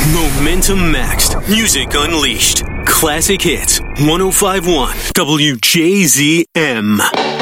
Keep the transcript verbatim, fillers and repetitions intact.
Momentum maxed. Music unleashed. Classic hits. ten fifty-one W J Z M.